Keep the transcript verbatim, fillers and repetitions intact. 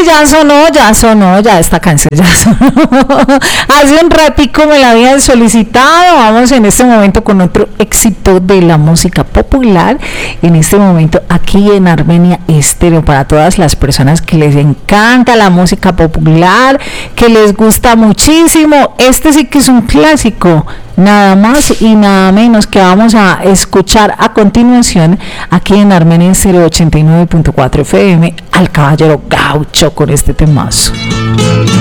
ya sonó, ya sonó, ya esta canción ya sonó. Hace un ratico me la habían solicitado. Vamos en este momento con otro éxito de la música popular. En este momento aquí en Armenia Estéreo, para todas las personas que les encanta la música popular, que les gusta muchísimo. Este sí que es un clásico. Nada más y nada menos que vamos a escuchar a continuación aquí en Armenia Estéreo ochenta y nueve punto cuatro F M al Caballero Gaucho con este temazo.